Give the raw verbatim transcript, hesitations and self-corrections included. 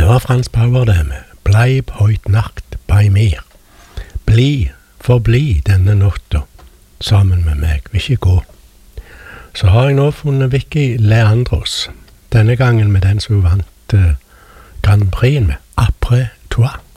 Det var Frans Bauer det med Bleib høyt nakt bei mir. Bli, forbli denne natta, sammen med meg, vil ikke gå. Så har jeg nå funnet Vicky Leandros, denne gangen med den som vant uh, Grand Prix med Après Toi.